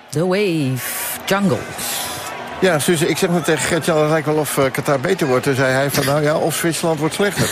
The Wave, Jungle. Ja, Suze, ik zeg net tegen Gert-Jan, het lijkt wel of Qatar beter wordt. Toen zei hij van, nou ja, of Zwitserland wordt slechter.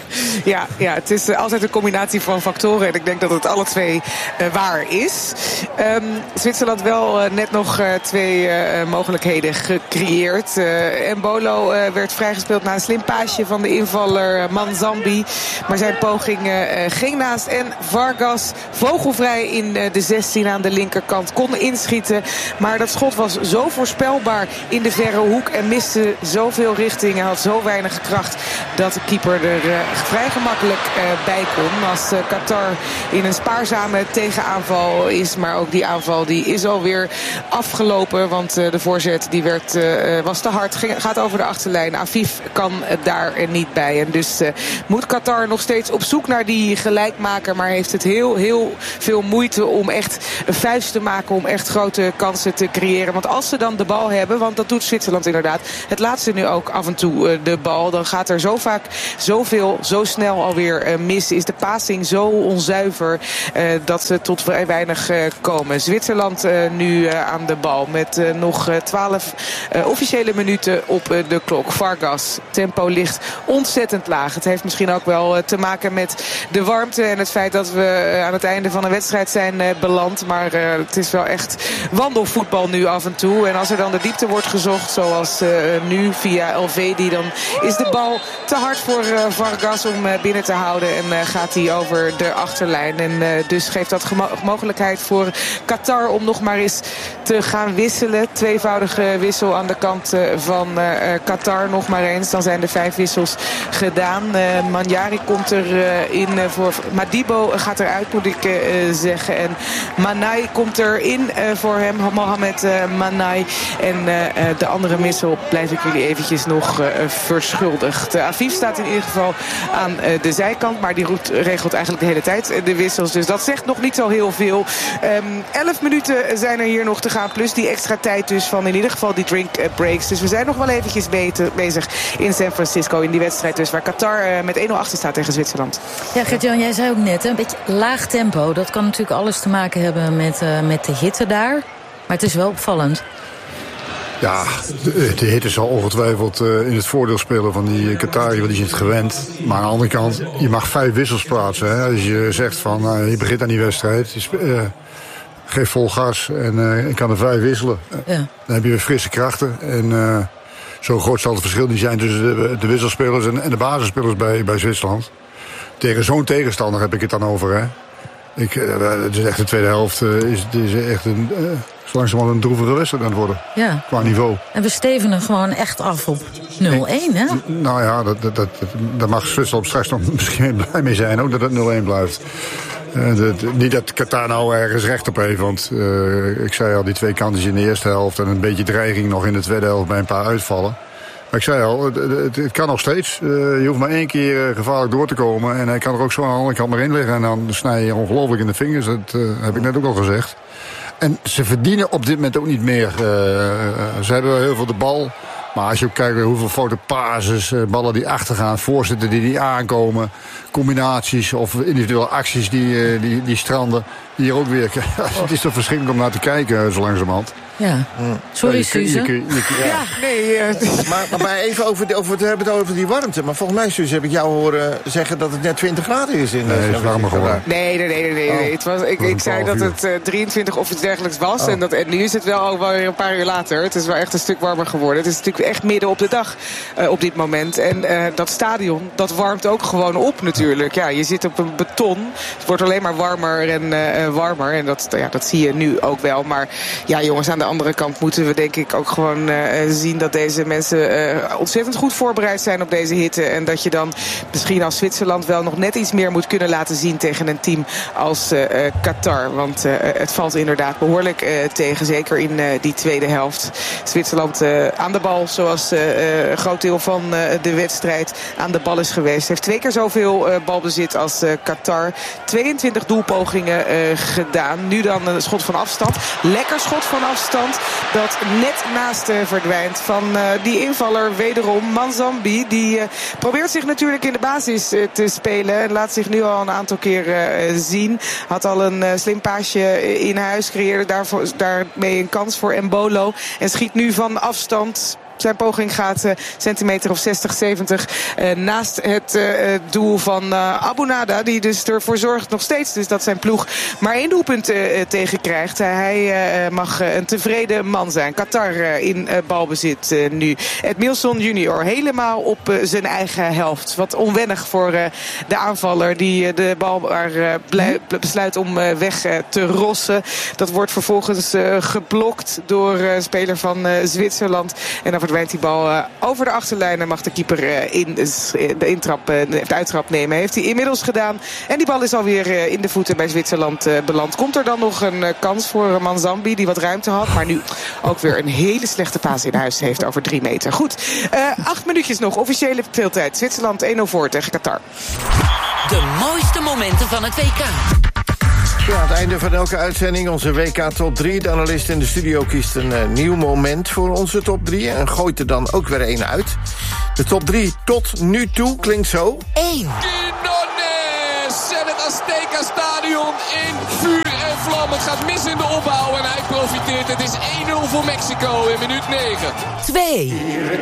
Ja, het is altijd een combinatie van factoren. En ik denk dat het alle twee waar is. Zwitserland wel net nog 2 mogelijkheden gecreëerd. Embolo werd vrijgespeeld na een slim paasje van de invaller Manzambi. Maar zijn poging ging naast. En Vargas, vogelvrij in de 16 aan de linkerkant, kon inschieten. Maar dat schot was zo voorspelbaar in de verre hoek en miste zoveel richting. Hij had zo weinig kracht dat de keeper er vrij gemakkelijk bij kon. Als Qatar in een spaarzame tegenaanval is. Maar ook die aanval die is alweer afgelopen. Want de voorzet die was te hard. Gaat over de achterlijn. Afif kan daar niet bij. En dus moet Qatar nog steeds op zoek naar die gelijkmaker. Maar heeft het heel veel moeite om echt een vuist te maken. Om echt grote kansen te creëren. Want als ze dan de bal hebben, want dat doet Zwitserland inderdaad. Het laat ze nu ook af en toe de bal. Dan gaat er zo vaak zoveel, zo snel alweer mis. Is de passing zo onzuiver dat ze tot vrij weinig komen. Zwitserland nu aan de bal met nog 12 officiële minuten op de klok. Vargas, tempo ligt ontzettend laag. Het heeft misschien ook wel te maken met de warmte en het feit dat we aan het einde van een wedstrijd zijn beland. Maar het is wel echt wandelvoetbal nu af en toe. En als er dan de diepte wordt gezocht, zoals nu via Elvedi, dan is de bal te hard voor Vargas om binnen te houden en gaat hij over de achterlijn. En dus geeft dat mogelijkheid voor Qatar om nog maar eens te gaan wisselen. Tweevoudige wissel aan de kant van Qatar nog maar eens. Dan zijn de 5 wissels gedaan. Manjari komt er in voor Madibo, gaat eruit moet ik zeggen. En Manai komt er in voor hem, Mohamed Manai. En de andere wissel blijf ik jullie eventjes nog verschuldigd. Afif staat in ieder geval aan de zijkant, maar die regelt eigenlijk de hele tijd de wissels. Dus dat zegt nog niet zo heel veel. 11 minuten zijn er hier nog te gaan, plus die extra tijd dus van in ieder geval die drink breaks. Dus we zijn nog wel eventjes bezig in San Francisco in die wedstrijd dus, waar Qatar met 1-0 achter staat tegen Zwitserland. Ja, Gert-Jan, jij zei ook net, een beetje laag tempo. Dat kan natuurlijk alles te maken hebben met de hitte daar. Maar het is wel opvallend. Ja, de hitte zal ongetwijfeld in het voordeel spelen van die Qatari, want die is het gewend. Maar aan de andere kant, je mag 5 wissels plaatsen. Hè? Als je zegt van, je begint aan die wedstrijd, geef vol gas en ik kan er 5 wisselen. Ja. Dan heb je weer frisse krachten. En zo groot zal het verschil niet zijn tussen de wisselspelers en de basisspelers bij Zwitserland. Tegen zo'n tegenstander heb ik het dan over, hè. Het is echt de tweede helft, is echt zo langzamerhand een droevige wedstrijd aan het worden. Ja. Qua niveau. En we stevenen gewoon echt af op 0-1, hè? Nou ja, daar mag Zwitserland straks nog misschien blij mee zijn, ook dat het 0-1 blijft. Niet dat Qatar nou ergens recht op heeft, want ik zei al, die 2 kanten in de eerste helft en een beetje dreiging nog in de tweede helft bij een paar uitvallen. Maar ik zei al, het kan nog steeds. Je hoeft maar 1 keer gevaarlijk door te komen. En hij kan er ook zo aan de andere kant maar in liggen. En dan snij je ongelooflijk in de vingers. Dat heb ik net ook al gezegd. En ze verdienen op dit moment ook niet meer. Ze hebben wel heel veel de bal. Maar als je ook kijkt hoeveel foute passes, ballen die achtergaan, voorzetten die niet aankomen, combinaties of individuele acties die stranden. Hier ook weer. Het is toch verschrikkelijk om naar te kijken, zo langzamerhand. Ja. Sorry, Suze. Ja, nee. Maar even we hebben het over die warmte. Maar volgens mij, Suze, heb ik jou horen zeggen dat het net 20 graden is. Nee, het is warmer geworden. Nee. Ik zei dat het 23 of iets dergelijks was. En nu is het wel alweer een paar uur later. Het is wel echt een stuk warmer geworden. Het is natuurlijk echt midden op de dag op dit moment. En dat stadion, dat warmt ook gewoon op natuurlijk. Ja, je zit op een beton. Het wordt alleen maar warmer en warmer. En dat zie je nu ook wel. Maar ja, jongens, aan de andere kant moeten we denk ik ook gewoon zien dat deze mensen ontzettend goed voorbereid zijn op deze hitte. En dat je dan misschien als Zwitserland wel nog net iets meer moet kunnen laten zien tegen een team als Qatar. Want het valt inderdaad behoorlijk tegen. Zeker in die tweede helft. Zwitserland aan de bal, zoals een groot deel van de wedstrijd aan de bal is geweest. Heeft 2 keer zoveel balbezit als Qatar. 22 doelpogingen gedaan. Nu dan een schot van afstand. Lekker schot van afstand afstand dat net naast verdwijnt van die invaller wederom, Manzambi. Die probeert zich natuurlijk in de basis te spelen en laat zich nu al een aantal keren zien. Had al een slim paasje in huis, creëerde daarmee een kans voor Embolo en schiet nu van afstand. Zijn poging gaat centimeter of 60, 70 naast het doel van Abunada. Die dus ervoor zorgt nog steeds dus dat zijn ploeg maar 1 doelpunt tegenkrijgt. Hij mag een tevreden man zijn. Qatar in balbezit nu. Edmilson junior helemaal op zijn eigen helft. Wat onwennig voor de aanvaller die de bal maar besluit om weg te rossen. Dat wordt vervolgens geblokt door een speler van Zwitserland. En dan verdwijnt die bal over de achterlijn en mag de keeper de uittrap nemen. Heeft hij inmiddels gedaan. En die bal is alweer in de voeten bij Zwitserland beland. Komt er dan nog een kans voor Manzambi die wat ruimte had. Maar nu ook weer een hele slechte paas in huis heeft over 3 meter. Goed, 8 minuutjes nog. Officiële speeltijd. Zwitserland 1-0 voor tegen Qatar. De mooiste momenten van het WK. Ja, aan het einde van elke uitzending onze WK Top 3. De analist in de studio kiest een nieuw moment voor onze Top 3... en gooit er dan ook weer 1 uit. De Top 3 tot nu toe klinkt zo. 1. Quinones en het Azteca Stadion in vuur en vlam. Het gaat mis in de opbouw en hij profiteert. Het is 1-0 voor Mexico in minuut 9. 2.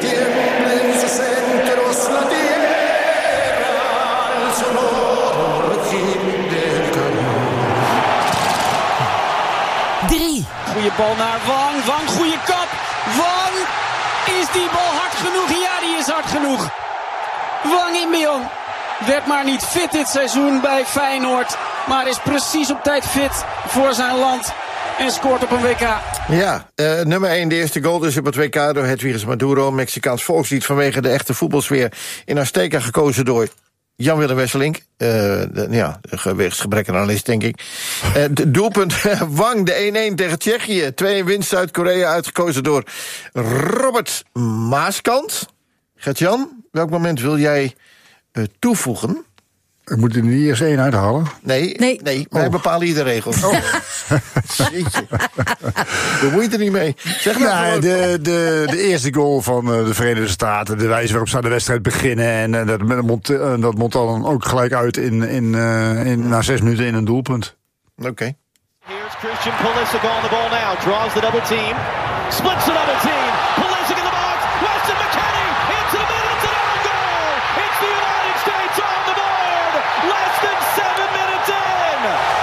Goeie bal naar Wang. Wang, goede kap. Wang, is die bal hard genoeg? Ja, die is hard genoeg. Wang Inbeong werd maar niet fit dit seizoen bij Feyenoord. Maar is precies op tijd fit voor zijn land. En scoort op een WK. Ja, nummer 1, de eerste goal dus op het WK door Hedwiges Maduro. Mexicaans volkslied vanwege de echte voetbalsfeer in Azteca, gekozen door Jan-Willem Wesselink. Gewichtsgebrek aan analist, denk ik. De doelpunt Wang, de 1-1 tegen Tsjechië. 2 winst Zuid-Korea, uitgekozen door Robert Maaskant. Gert-Jan, welk moment wil jij toevoegen? Ik moet er niet eerst 1 uithalen? Nee, wij bepalen hier de regels. Oh. Jeetje. Bemoeit er niet mee. Zeg maar de eerste goal van de Verenigde Staten, de wijze waarop ze aan de wedstrijd beginnen. En dat mondt dan ook gelijk uit na 6 minuten in een doelpunt. Oké. Here's Christian Pulisic on the ball now. Draws the double team. Splits the double team. Pulisic in the box. Weston McKennie into the middle. It's an own goal. It's the United States on the board. Less than 7 minutes in.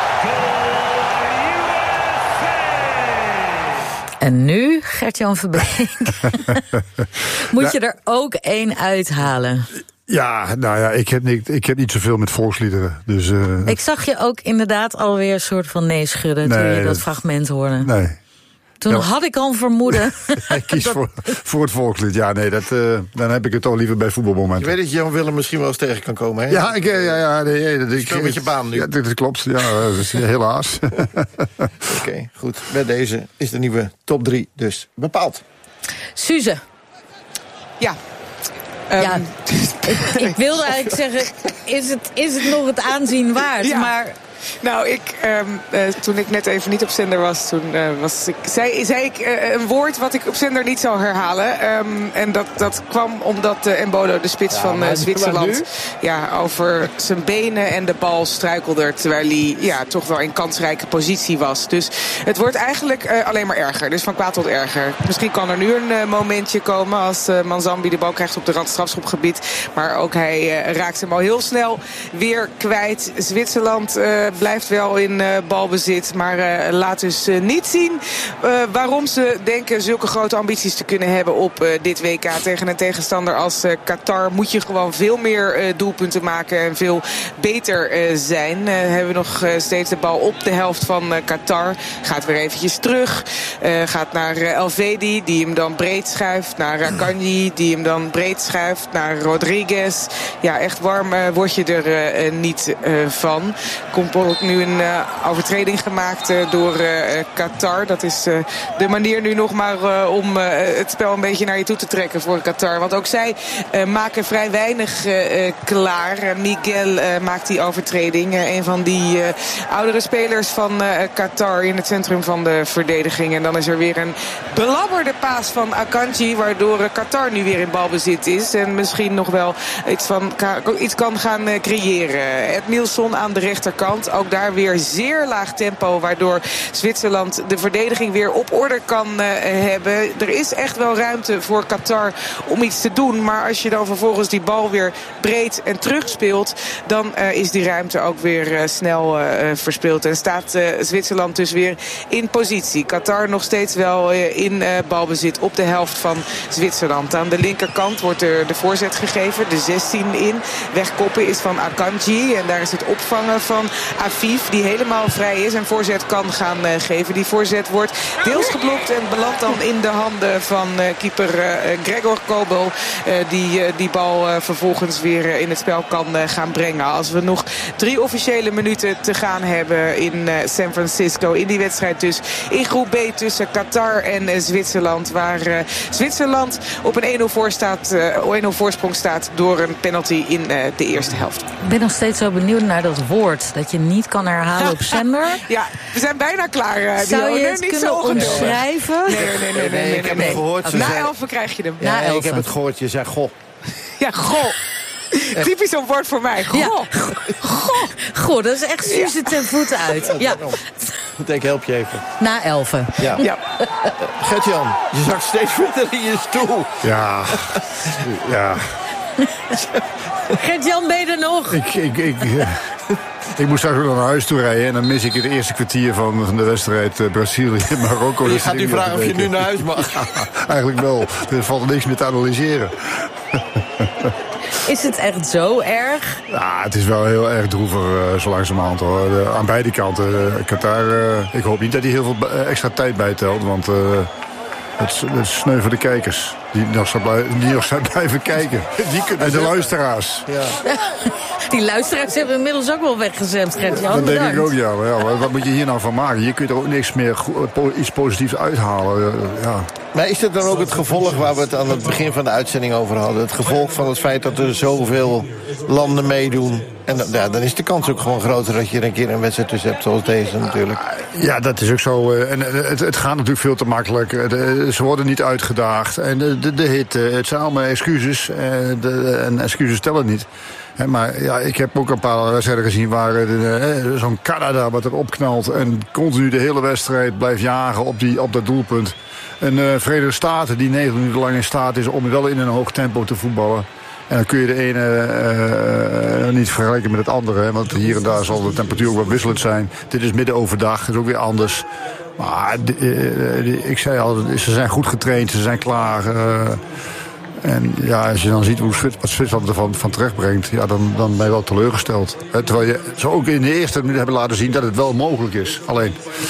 En nu, Gert-Jan Verbeek. Moet je er ook 1 uithalen? Ja, nou ja, ik heb niet zoveel met volksliederen. Dus, ik zag je ook inderdaad alweer een soort van nee schudden toen je dat fragment hoorde. Nee. Toen had ik al vermoeden. Ik kies voor het volkslied. Ja, nee, dan heb ik het toch liever bij voetbalmomenten. Je weet dat je Jan-Willem misschien wel eens tegen kan komen, hè? Ja, ik speel met je baan nu. Ja, dat klopt. Ja, helaas. Oké, goed. Bij deze is de nieuwe top 3 dus bepaald. Suze. Ja. Ik wilde eigenlijk zeggen, is het nog het aanzien waard? Ja. Maar Nou, toen ik net even niet op zender was, zei ik een woord wat ik op zender niet zou herhalen. En dat kwam omdat Embolo, de spits van Zwitserland, over zijn benen en de bal struikelde, terwijl hij toch wel in kansrijke positie was. Dus het wordt eigenlijk alleen maar erger. Dus van kwaad tot erger. Misschien kan er nu een momentje komen als Manzambi de bal krijgt op de rand strafschopgebied. Maar ook hij raakt hem al heel snel weer kwijt. Zwitserland blijft wel in balbezit, maar laat dus niet zien waarom ze denken zulke grote ambities te kunnen hebben op dit WK. Tegen een tegenstander als Qatar moet je gewoon veel meer doelpunten maken en veel beter zijn. Hebben we nog steeds de bal op de helft van Qatar. Gaat weer eventjes terug. Gaat naar Elvedi, die hem dan breed schuift. Naar Akanji, die hem dan breed schuift. Naar Rodriguez. Ja, echt warm word je er niet van. ook nu een overtreding gemaakt door Qatar. Dat is de manier nu nog maar om het spel een beetje naar je toe te trekken voor Qatar. Want ook zij maken vrij weinig klaar. Miguel maakt die overtreding. Een van die oudere spelers van Qatar in het centrum van de verdediging. En dan is er weer een belabberde paas van Akanji, waardoor Qatar nu weer in balbezit is. En misschien nog wel iets kan gaan creëren. Edmilson aan de rechterkant. Ook daar weer zeer laag tempo, waardoor Zwitserland de verdediging weer op orde kan hebben. Er is echt wel ruimte voor Qatar om iets te doen. Maar als je dan vervolgens die bal weer breed en terugspeelt, dan is die ruimte ook weer snel verspeeld. En staat Zwitserland dus weer in positie. Qatar nog steeds wel in balbezit op de helft van Zwitserland. Aan de linkerkant wordt er de voorzet gegeven. De 16 in. Wegkoppen is van Akanji. En daar is het opvangen van Afif, die helemaal vrij is en voorzet kan gaan geven. Die voorzet wordt deels geblokt en belandt dan in de handen van keeper Gregor Kobel. Die bal vervolgens weer in het spel kan gaan brengen. Als we nog 3 officiële minuten te gaan hebben in San Francisco. In die wedstrijd dus in groep B tussen Qatar en Zwitserland. Waar Zwitserland op een 1-0 voorsprong staat door een penalty in de eerste helft. Ik ben nog steeds zo benieuwd naar dat woord dat je niet kan herhalen op zender. Ja, we zijn bijna klaar. Zou je het kunnen omschrijven? Nee. Ik heb het gehoord. Na 11 krijg je hem. Ja, ik heb het gehoord. Je zei goh. Ja, goh. Typisch zo'n woord voor mij. Goh. Ja. Goh, dat is echt Suze ten voeten uit. Ja. Ik help je even. Na 11. Ja. Gert-Jan, je zakt steeds verder in je stoel. Ja. Gert-Jan, ben je er nog? Ik moet straks naar huis toe rijden en dan mis ik het eerste kwartier van de wedstrijd Brazilië-Marokko. Je gaat nu vragen of je nu naar huis mag. Eigenlijk wel. Er valt niks meer te analyseren. Is het echt zo erg? Ja, het is wel heel erg droevig zo langzamerhand hoor. Aan beide kanten. Qatar, ik hoop niet dat hij heel veel extra tijd bijtelt, want het is sneu voor de kijkers. Die nog zijn blijven kijken. En de luisteraars. Ja. Die luisteraars hebben inmiddels ook wel weggezet, Gert-Jan. Dat denk ik ook, ja. Maar wat moet je hier nou van maken? Je kunt er ook niks meer iets positiefs uithalen. Ja. Maar is dat dan ook het gevolg waar we het aan het begin van de uitzending over hadden? Het gevolg van het feit dat er zoveel landen meedoen. En dan is de kans ook gewoon groter dat je er een keer een wedstrijd tussen hebt zoals deze natuurlijk. Ja, dat is ook zo. En het gaat natuurlijk veel te makkelijk. Ze worden niet uitgedaagd. En de hitte, het zijn allemaal excuses. En excuses tellen niet. Maar ja, ik heb ook een paar wedstrijden gezien waar zo'n Canada wat er opknalt en continu de hele wedstrijd blijft jagen op dat doelpunt. En Verenigde Staten die 9 minuten lang in staat is om wel in een hoog tempo te voetballen. En dan kun je de ene niet vergelijken met het andere. Hè, want hier en daar zal de temperatuur ook wel wisselend zijn. Dit is midden overdag, dat is ook weer anders. Maar ik zei al, ze zijn goed getraind, ze zijn klaar. En ja, als je dan ziet wat Zwitserland ervan terecht brengt, ja, dan ben je wel teleurgesteld. Terwijl je zo ook in de eerste minuut hebben laten zien dat het wel mogelijk is. Alleen,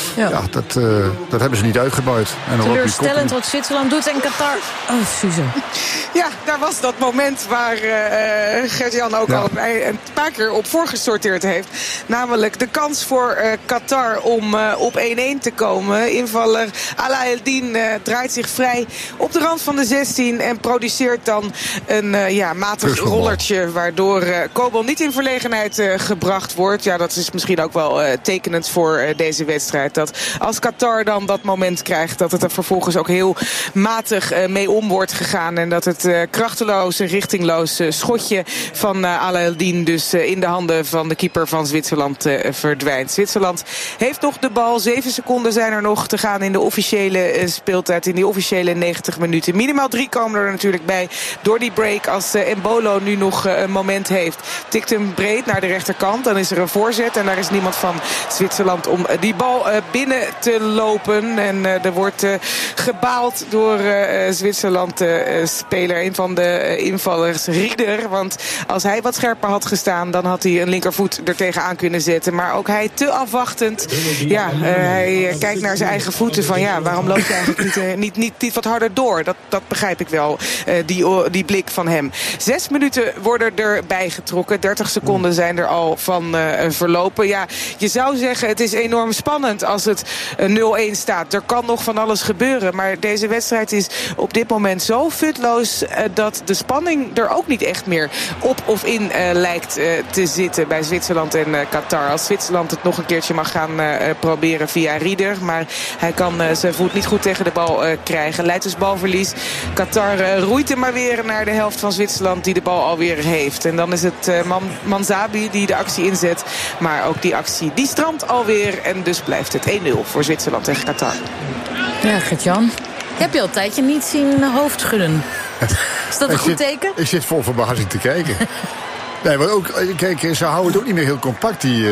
dat hebben ze niet uitgebuit. En teleurstellend wat Zwitserland doet en Qatar. Oh, Suze. Ja, daar was dat moment waar Gert-Jan ook al een paar keer op voorgesorteerd heeft. Namelijk de kans voor Qatar om op 1-1 te komen. Invaller Alaa Eldin draait zich vrij op de rand van de 16 en produceert dan een matig rollertje, waardoor Kobel niet in verlegenheid gebracht wordt. Ja, dat is misschien ook wel tekenend voor deze wedstrijd. Dat als Qatar dan dat moment krijgt, dat het er vervolgens ook heel matig mee om wordt gegaan. En dat het krachteloze, richtingloze schotje van Alaa Eldin dus in de handen van de keeper van Zwitserland verdwijnt. Zwitserland heeft nog de bal. 7 seconden zijn er nog te gaan in de officiële speeltijd, in die officiële 90 minuten. Minimaal 3 komen er natuurlijk bij door die break als Embolo nu nog een moment heeft. Tikt hem breed naar de rechterkant. Dan is er een voorzet en daar is niemand van Zwitserland om die bal binnen te lopen. En er wordt gebaald door Zwitserland speler. Een van de invallers, Rieder. Want als hij wat scherper had gestaan, dan had hij een linkervoet er tegenaan kunnen zetten. Maar ook hij te afwachtend. Ja, hij kijkt naar zijn eigen voeten van waarom loopt hij eigenlijk niet wat harder door? Dat begrijp ik wel. die blik van hem. 6 minuten worden erbij getrokken. 30 seconden zijn er al van verlopen. Ja, je zou zeggen het is enorm spannend als het 0-1 staat. Er kan nog van alles gebeuren. Maar deze wedstrijd is op dit moment zo futloos dat de spanning er ook niet echt meer op of in lijkt te zitten bij Zwitserland en Qatar. Als Zwitserland het nog een keertje mag gaan proberen via Rieder. Maar hij kan zijn voet niet goed tegen de bal krijgen. Leidt dus balverlies. Qatar roeit hem maar weer naar de helft van Zwitserland die de bal alweer heeft. En dan is het Manzabi die de actie inzet. Maar ook die actie die strandt alweer. En dus blijft het 1-0 voor Zwitserland tegen Qatar. Ja, Gert-Jan. Heb je al een tijdje niet zien hoofd schudden? Is dat een goed teken? Ik zit vol verbazing te kijken. Nee, maar ook, kijk, ze houden het ook niet meer heel compact, die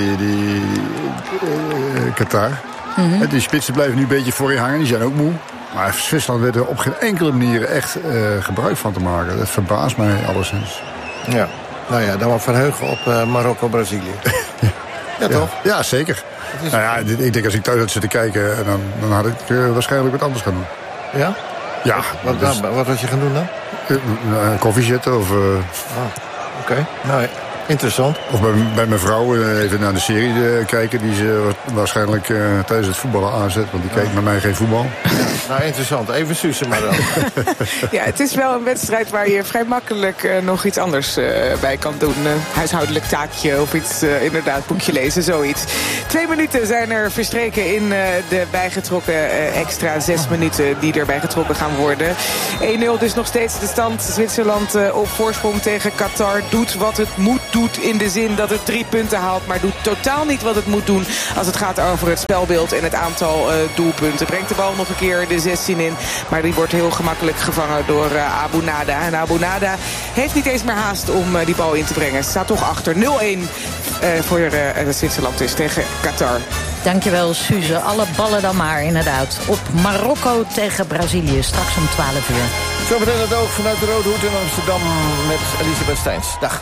Qatar. Mm-hmm. Die spitsen blijven nu een beetje voor je hangen, die zijn ook moe. Maar Zwitserland weet er op geen enkele manier echt gebruik van te maken. Dat verbaast mij alleszins. Ja, nou ja, dan wel verheugen op Marokko-Brazilië. Ja, toch? Ja, zeker. Nou ja, ik denk als ik thuis had zitten kijken, dan had ik waarschijnlijk wat anders gaan doen. Ja? Ja. Wat had je gaan doen dan? Koffie zetten of... Oké. Nou ja. Interessant. Of bij mijn vrouw even naar de serie kijken die ze waarschijnlijk tijdens het voetballen aanzet. Want die kijkt met mij geen voetbal. Nou, interessant. Even sussen maar dan. Ja, het is wel een wedstrijd waar je vrij makkelijk nog iets anders bij kan doen. Huishoudelijk taakje of iets, inderdaad, boekje lezen, zoiets. 2 minuten zijn er verstreken in de bijgetrokken extra 6 minuten die erbij getrokken gaan worden. 1-0 dus nog steeds de stand. Zwitserland op voorsprong tegen Qatar doet wat het moet doen. In de zin dat het 3 punten haalt, maar doet totaal niet wat het moet doen als het gaat over het spelbeeld en het aantal doelpunten. Brengt de bal nog een keer de 16 in, maar die wordt heel gemakkelijk gevangen door Abu Nada. En Abu Nada heeft niet eens meer haast om die bal in te brengen. Staat toch achter 0-1 voor Zwitserland dus tegen Qatar. Dankjewel, Suze. Alle ballen dan maar, inderdaad. Op Marokko tegen Brazilië, straks om 12 uur. Zometeen het oog vanuit de Rode Hoed in Amsterdam met Elisabeth Steins. Dag.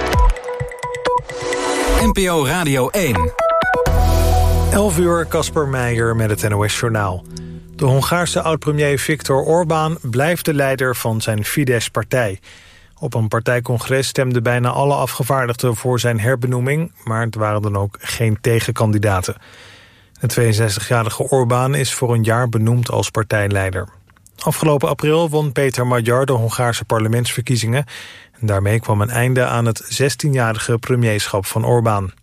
NPO Radio 1. 11 uur, Casper Meijer met het NOS-journaal. De Hongaarse oud-premier Viktor Orbán blijft de leider van zijn Fidesz-partij. Op een partijcongres stemden bijna alle afgevaardigden voor zijn herbenoeming, maar het waren dan ook geen tegenkandidaten. De 62-jarige Orbán is voor een jaar benoemd als partijleider. Afgelopen april won Peter Magyar de Hongaarse parlementsverkiezingen. En daarmee kwam een einde aan het 16-jarige premierschap van Orbán.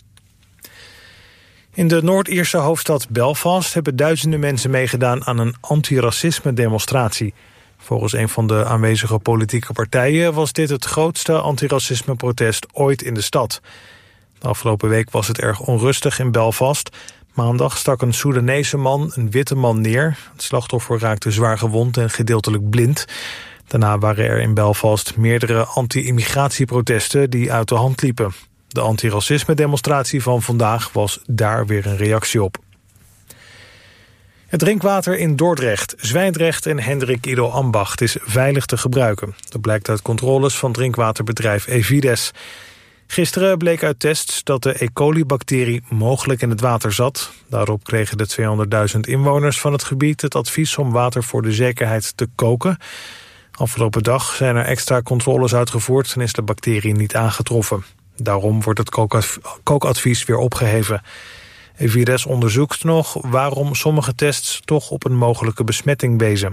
In de Noord-Ierse hoofdstad Belfast hebben duizenden mensen meegedaan aan een antiracisme-demonstratie. Volgens een van de aanwezige politieke partijen was dit het grootste antiracisme-protest ooit in de stad. De afgelopen week was het erg onrustig in Belfast. Maandag stak een Soedanese man een witte man neer. Het slachtoffer raakte zwaar gewond en gedeeltelijk blind. Daarna waren er in Belfast meerdere anti-immigratieprotesten die uit de hand liepen. De antiracisme-demonstratie van vandaag was daar weer een reactie op. Het drinkwater in Dordrecht, Zwijndrecht en Hendrik Ido Ambacht is veilig te gebruiken. Dat blijkt uit controles van drinkwaterbedrijf Evides. Gisteren bleek uit tests dat de E. coli-bacterie mogelijk in het water zat. Daarop kregen de 200.000 inwoners van het gebied het advies om water voor de zekerheid te koken. Afgelopen dag zijn er extra controles uitgevoerd en is de bacterie niet aangetroffen. Daarom wordt het kookadvies weer opgeheven. Evides onderzoekt nog waarom sommige tests toch op een mogelijke besmetting wezen.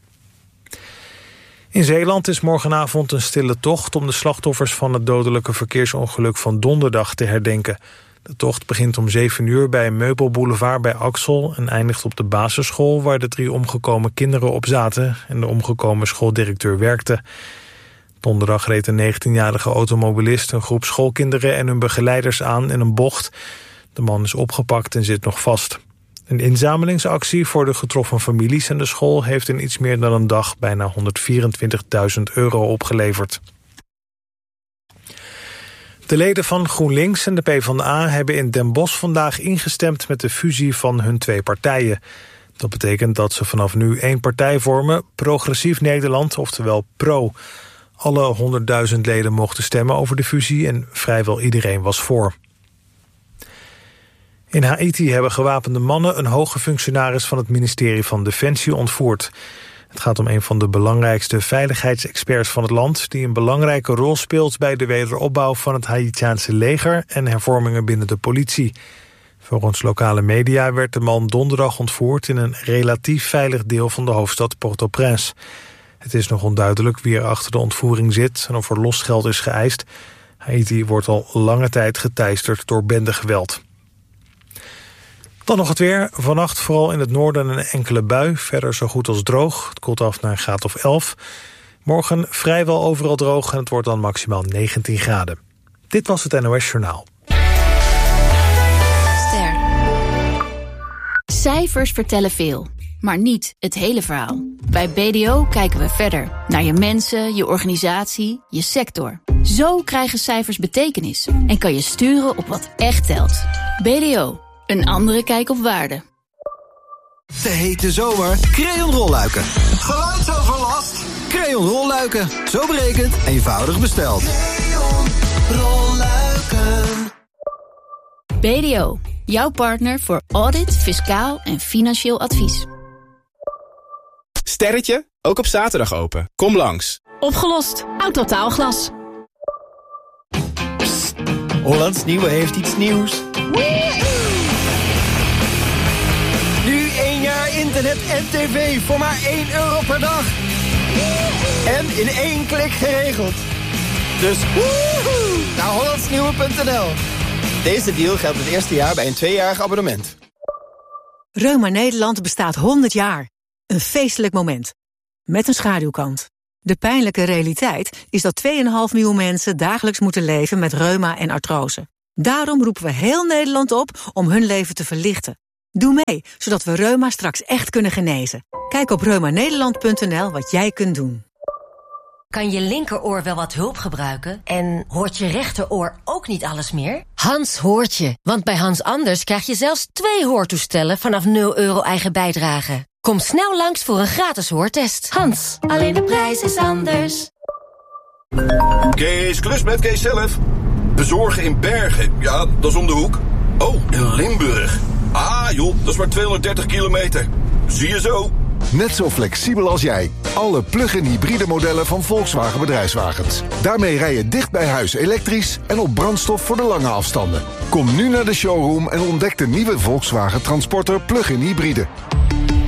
In Zeeland is morgenavond een stille tocht om de slachtoffers van het dodelijke verkeersongeluk van donderdag te herdenken. De tocht begint om 7 uur bij Meubelboulevard bij Axel en eindigt op de basisschool waar de 3 omgekomen kinderen op zaten en de omgekomen schooldirecteur werkte. Donderdag reed een 19-jarige automobilist een groep schoolkinderen en hun begeleiders aan in een bocht. De man is opgepakt en zit nog vast. Een inzamelingsactie voor de getroffen families en de school heeft in iets meer dan een dag bijna €124.000 opgeleverd. De leden van GroenLinks en de PvdA hebben in Den Bosch vandaag ingestemd met de fusie van hun 2 partijen. Dat betekent dat ze vanaf nu 1 partij vormen, Progressief Nederland, oftewel PRO. Alle 100.000 leden mochten stemmen over de fusie en vrijwel iedereen was voor. In Haiti hebben gewapende mannen een hoge functionaris van het ministerie van Defensie ontvoerd. Het gaat om een van de belangrijkste veiligheidsexperts van het land, die een belangrijke rol speelt bij de wederopbouw van het Haïtiaanse leger en hervormingen binnen de politie. Volgens lokale media werd de man donderdag ontvoerd in een relatief veilig deel van de hoofdstad Port-au-Prince. Het is nog onduidelijk wie er achter de ontvoering zit en of er losgeld is geëist. Haïti wordt al lange tijd geteisterd door bendegeweld. Dan nog het weer. Vannacht vooral in het noorden een enkele bui. Verder zo goed als droog. Het koelt af naar een graad of 11. Morgen vrijwel overal droog en het wordt dan maximaal 19 graden. Dit was het NOS Journaal. Ster. Cijfers vertellen veel, maar niet het hele verhaal. Bij BDO kijken we verder. Naar je mensen, je organisatie, je sector. Zo krijgen cijfers betekenis. En kan je sturen op wat echt telt. BDO. Een andere kijk op waarde. De hete zomer. Crayon rolluiken. Geluidsoverlast. Crayon rolluiken. Zo berekend, eenvoudig besteld. Crayon rolluiken. BDO. Jouw partner voor audit, fiscaal en financieel advies. Sterretje, ook op zaterdag open. Kom langs. Opgelost. Autotaalglas. Hollands Nieuwe heeft iets nieuws. Nu 1 jaar internet en tv voor maar €1 per dag. En in 1 klik geregeld. Dus naar hollandsnieuwe.nl. Deze deal geldt het eerste jaar bij een 2-jarig abonnement. Reuma Nederland bestaat 100 jaar. Een feestelijk moment. Met een schaduwkant. De pijnlijke realiteit is dat 2,5 miljoen mensen dagelijks moeten leven met reuma en artrose. Daarom roepen we heel Nederland op om hun leven te verlichten. Doe mee, zodat we reuma straks echt kunnen genezen. Kijk op reumanederland.nl wat jij kunt doen. Kan je linkeroor wel wat hulp gebruiken? En hoort je rechteroor ook niet alles meer? Hans hoort je, want bij Hans Anders krijg je zelfs 2 hoortoestellen vanaf €0 eigen bijdrage. Kom snel langs voor een gratis hoortest. Hans, alleen de prijs is anders. Kees Klus met Kees zelf. Bezorgen in Bergen, ja, dat is om de hoek. Oh, in Limburg. Ah joh, dat is maar 230 kilometer. Zie je zo. Net zo flexibel als jij. Alle plug-in hybride modellen van Volkswagen Bedrijfswagens. Daarmee rij je dicht bij huis elektrisch en op brandstof voor de lange afstanden. Kom nu naar de showroom en ontdek de nieuwe Volkswagen Transporter plug-in hybride.